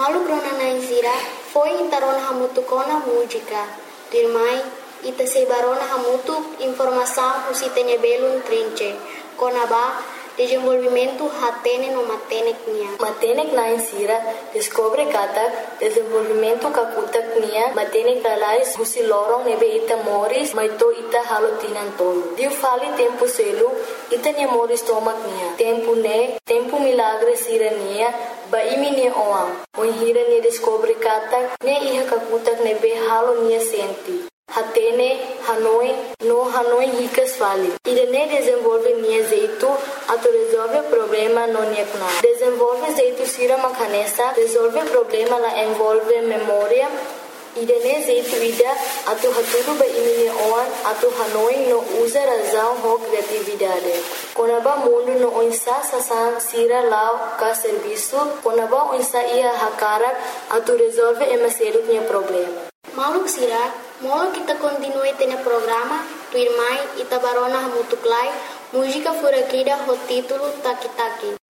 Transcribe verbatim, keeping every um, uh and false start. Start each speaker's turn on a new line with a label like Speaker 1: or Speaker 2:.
Speaker 1: Malu grona na insira foi intarona hamutu kona música. Dirmai ita sebarona hamutu informação usitene belun trinche. Kona ba desenvolvimento hatene no matenek nia.
Speaker 2: Matenek na insira descobre kata desenvolvimento kakutak nia matenek lalais husi lorong nebe ita moris maito ita halotinan tolo. Diu fali tempo selu ita nia moris tomak nia. Tempo ne, tempo milagre sira nia ba imi nia oam. Oin hira nia descobre kata ne iha kakutak nebe halo nia senti. Hatene, Hanoi, no Hanoi ricas fali. Irene desenvolve nia jeito, ato resolve problema no nia kuna. Desenvolve jeito sira makanesa, resolve problema la envolve memória. Irene jeito ida, ato haturu ba imine oan, ato Hanoi no usa razão ho criatividade. Konaba mundo no onsa sasan sira lao ka serviço, konaba onsa ia hakarak, ato resolve emaselu nia problema.
Speaker 1: Maluk sira, molo kita continue tene programa, tu irmai ita barona hamutuklai, música furakida ho título Taki Taki.